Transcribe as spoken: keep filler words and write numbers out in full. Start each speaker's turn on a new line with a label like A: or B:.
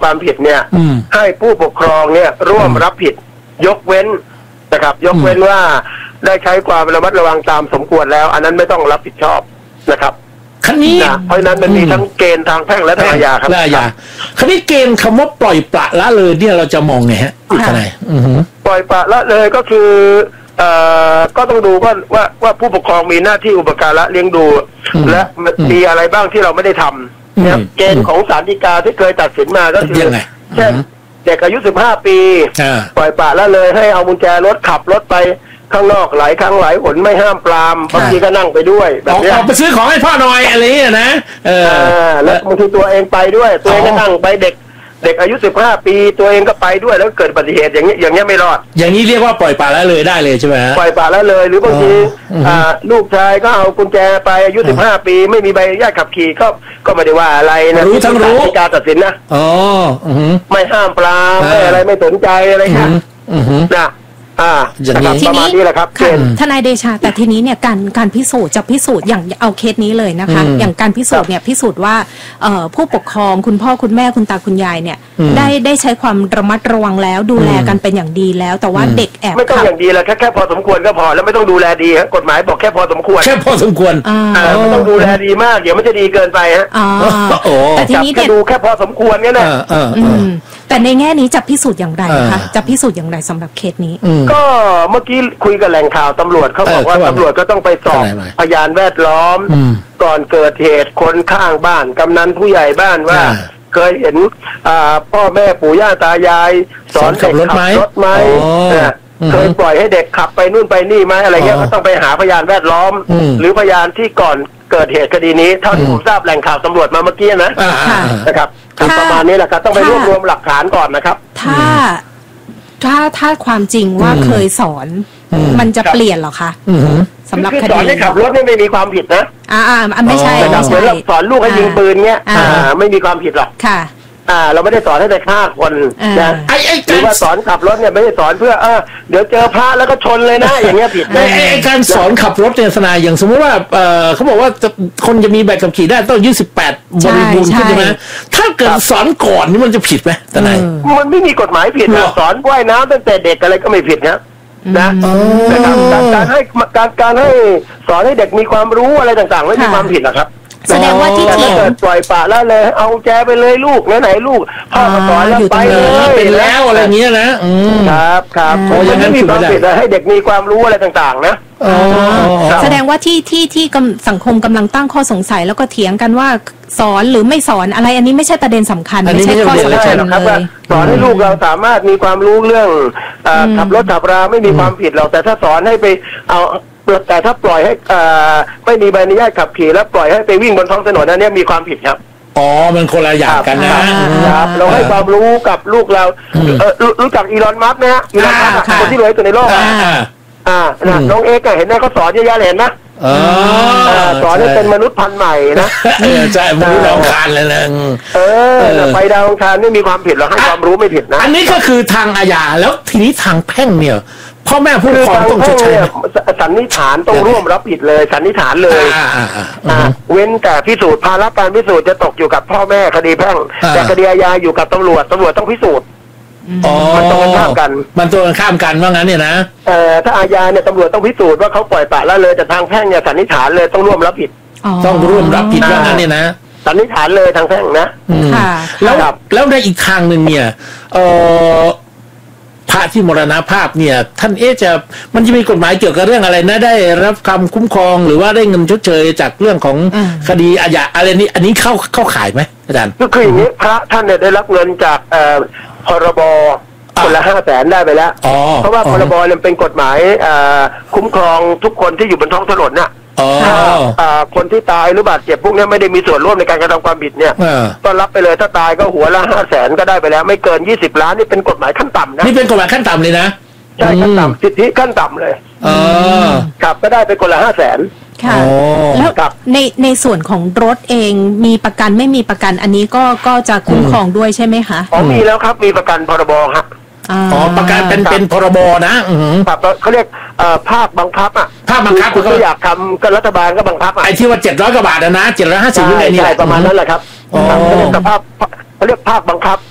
A: ความผิดเนี่ยให้ผู้ปกครองเนี่ยร่วมรับผิดยกเว้นนะครับยกเว้นว่าได้ใช้ความระมัดระวังตามสมควรแล้วอันนั้นไม่ต้องรับผิดชอบนะครับ
B: คันนี้
A: เพราะนั้นมันมีทั้งเกณฑ์ทางแพ่งและทางอาญาครับ
B: และอาญาคันนี้เกณฑ์คำว่าปล่อยปละละเลยเนี่ยเราจะมองไงฮะทนาย
A: ปล่อยปละละเลยก็คือเอ่อก็ต้องดูว่าว่าว่าผู้ปกครองมีหน้าที่อุปการะเลี้ยงดูและมีอะไรบ้างที่เราไม่ได้ทำเนี่ยเกณฑ์ของศาลฎีกาที่เคยตัดสินมาก็คือเช่นเด็กอายุสิบห้าปีปล่อยปละละเลยให้เอากุญแจรถขับรถไปข้างนอกหลายครั้งหลายหนไม่ห้ามปรามบางทีก็นั่งไปด้วยแบบนี้
B: ออกไปซื้อของให้พ่อหน่อยอะไรอย่างนี้นะเอ
A: อแล้วบางทีตัวเองไปด้วยตัวเองก็นั่งไปเด็กเด็กอายุสิบห้าปีตัวเองก็ไปด้วยแล้วเกิดอุบัติเหตุอย่างนี้อย่างนี้ไม่รอด
B: อย่างนี้เรียกว่าปล่อยปละละเลยได้เลยใช่ไหมฮะ
A: ปล่อยปละละเลยหรือบางทีลูกชายก็เอากุญแจไปอายุสิบห้าปีไม่มีใบอนุญาตขับขี่ก็ก็ไม่ได้ว่าอะไรนะ
B: รู้ทั้งรู้
A: การตัดสินนะ
B: อ๋อ
A: ไม่ห้ามปรามไม่อะไรไม่สนใจอะไรเงี้ยนะอ่า
C: ทีนี้ทนายเดชาแต่ทีนี้เนี่ยการการพิสูจน์จะพิสูจน์อย่างเอาเคสนี้เลยนะคะอย่างการพิสูจน์เนี่ยพิสูจน์ว่าผู้ปกครองคุณพ่อคุณแม่คุณตาคุณยายเนี่ยได้ได้ใช้ความระมัดระวังแล้วดูแลกันเป็นอย่างดีแล้วแต่ว่าเด็กแอบ
A: ไม่ต้องอย่างดีแล้วแค่แค่พอสมควรก็พอแล้วไม่ต้องดูแลดีฮะกฎหมายบอกแค่พอสมควร
B: แค่พอสมควร
A: ไม่ต้องดูแลดีมากเดี๋ยวมันจะดีเกินไปฮะ
C: แต่ทีนี้
A: เนี่ยดูแค่พอสมควรเนี่ยนะ
C: แต่ในแง่นี้จะพิสูจน์อย่างไรคะจะพิสูจน์อย่างไรสำหรับเคสนี้
A: ก็เมื่อกี้คุยกับแหล่งข่าวตำรวจเขาบอกว่าตำรวจก็ต้องไปสอบพยานแวดล้อมก่อนเกิดเหตุคนข้างบ้านกำนันผู้ใหญ่บ้านว่าเคยเห็นพ่อแม่ปู่ย่าตายายสอนเด็กขับรถไหมเคยปล่อยให้เด็กขับไปนู่นไปนี่ไหมอะไรเงี้ยก็ต้องไปหาพยานแวดล้อมหรือพยานที่ก่อนเกิดเหตุคดีนี้เท่าที่ผมทราบแหล่งข่าวตำรวจมาเมื่อกี้นะนะครับประมาณนี้แหละครับต้องไปรวบรวมหลักฐานก่อนนะครับ
C: ถ้าถ้าถ้าความจริงว่าเคยสอนมันจะเปลี่ยนหรอคะสำหรับคดี
A: สอนให้ขับรถนี่ไม่มีความผิดนะ
C: อ่าอ่าไม่ใช่ไม่ใช่
A: สอนลูกให้ยิงปืนเงี้ยอ่าไม่มีความผิดหรอก
C: ค่ะ
A: อ่าเราไม่ได้สอนให้ไปฆ่าคนนะหรือว่าสอนขับรถเนี่ยไม่ได้สอนเพื่อเออเดี๋ยวเจอพระแล้วก็ชนเลยนะอย่างเงี้ยผิด
B: ไอ้การสอนขับรถเนี่ยทนายอย่างสมมติว่าเออเขาบอกว่าคนจะมีใบขับขี่ได้ต้องอายุสิบแปดบริบูรณ์ใช่ไหมถ้าเกิดสอนก่อนนี่มันจะผิดไหมทนาย
A: มันไม่มีกฎหมายผิดนะสอนว่ายน้ำตั้งแต่เด็กอะไรก็ไม่ผิดนะนะนะครับการให้การการให้สอนให้เด็กมีความรู้อะไรต่างๆไม่มีความผิดหรอกครับ
C: แสดงว่าที่เถียง
A: ปล่อยปละละเลยเอาแจไปเลยลูกไหนๆลูกพ่อมาสอนแล้วไปเลย
B: เป็นแล้วอะไรเงี้ย
A: นะครับครับผมไม่มีความผิดให้เด็กมีความรู้อะไรต่างๆนะ
C: แสดงว่าที่ที่ที่สังคมกำลังตั้งข้อสงสัยแล้วก็เถียงกันว่าสอนหรือไม่สอนอะไรอันนี้ไม่ใช่ประเด็นสำคัญไม่ใช่ข้อสำคัญเลย
A: สอนให้ลูกเราสามารถมีความรู้เรื่องขับรถขับราไม่มีความผิดหรอกแต่ถ้าสอนให้ไปเอาแต่ถ้าปล่อยให้ไม่มีใบอนุญาตขับขี่แล้วปล่อยให้ไปวิ่งบนท้องถนนนั้นเนี่ยมีความผิดครับ
B: อ๋อมันคนละอย่างกัน
A: นะครับเราให้ความรู้กับลูกเรารู้จักอีลอนมัสก์ไหมฮะอีลอนมัสก์คนที่รวยสุดในโลกอ่าน้องเอกเห็นไหมเขาสอนเยอะแยะเห็นนะสอนให้เป็นมนุษย์พันธุ์ใหม่นะ
B: ใช่มนุษย์ดาวอังคารเลยนะ
A: เออไปดาวอังคารไม่มีความผิดหรอกให้ความรู้ไม่ผิดนะ
B: อันนี้ก็คือทางอาญาแล้วทีนี้ทางแพ่งเนี่ยพ่อแม่ผู้ปกครองต้องชดใช้
A: สันนิษฐานต้องร่วมรับผิดเลยสันนิษฐานเลยเว้นแต่พิสูจน์ภาระการพิสูจน์จะตกอยู่กับพ่อแม่คดีแพ่งแต่คดีอาญาอยู่กับตำรวจตำรวจต้องพิสูจน์มันตรงกันข้ามกัน
B: มันตรงกันข้ามกันว่างั้นเนี่ยนะ
A: เอ่อถ้าอาญาเนี่ยตำรวจต้องพิสูจน์ว่าเขาปล่อยปละละเลยแต่ทางแพ่งเนี่ยสันนิษฐานเลยต้องร่วมรับผิด
B: ต้องร่วมรับผิดว่างั้นเนี่ยนะ
A: สันนิษฐานเลยทางแพ่งนะ
B: แล้วแล้วในอีกทางหนึ่งเนี่ยเอ่อพระที่มรณภาพเนี่ยท่านเอ๊ะจะมันจะมีกฎหมายเกี่ยวกับเรื่องอะไรนะได้รับคำคุ้มครองหรือว่าได้เงินชดเชยจากเรื่องของคดีอาญาอะไรนี้อันนี้เข้าเข้าข่ายไหมอาจารย์
A: ก็คืออย่างนี้พระท่านเนี่ยได้รับเงินจากพรบคนละห้าแสนได้ไปแล้วเพราะว่าพรบเนี่ยเป็นกฎหมายคุ้มครองทุกคนที่อยู่บนท้องถนนน่ะคนที่ตายหรือบาดเจ็บพวกนี้ไม่ได้มีส่วนร่วมในการกระทำความผิดเนี่ยก็รับไปเลยถ้าตายก็หัวละห้าแสนก็ได้ไปแล้วไม่เกินยี่สิบล้านนี่เป็นกฎหมายขั้นต่ำนะ
B: นี่เป็นกฎหมายขั้นต่ำเลยนะ
A: ใช่ขั้นต่ำสิทธิขั้นต่ำเลยครับก็ได้ไปคนละห้าแสน
C: ค่ะแล้วในในส่วนของรถเองมีประกันไม่มีประกันอันนี้ก็ก็จะคุ้มครองด้วยใช่ไหมคะ
A: อ๋อมีแล้วครับมีประกันพรบครับ
B: อ๋อประกันเป็นเป็นพรบนะครับ
A: เขาเรียกภาคบังคับอ่ะ
B: ภาคบังคับ
A: คุณก็อยากทำก็รัฐบาลก็บังคับอ่ะ
B: ไอ้ที่ว่าเจ็ดร้อยกว่าบาทนะเจ็ดร้อยห้าสิบนี่
A: แหละประมาณนั้นแหละครับเขาเรียกภาคเขาเรียกภาคบังคับ